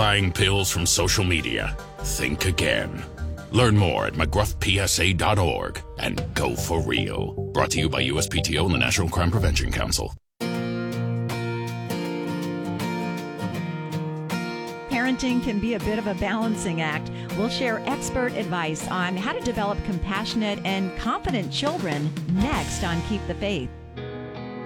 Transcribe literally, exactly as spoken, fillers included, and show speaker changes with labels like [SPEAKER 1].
[SPEAKER 1] buying pills from social media, think again. Learn more at mcgruff p s a dot org and go for real. Brought to you by U S P T O and the National Crime Prevention Council.
[SPEAKER 2] Parenting can be a bit of a balancing act. We'll share expert advice on how to develop compassionate and confident children next on Keep the Faith.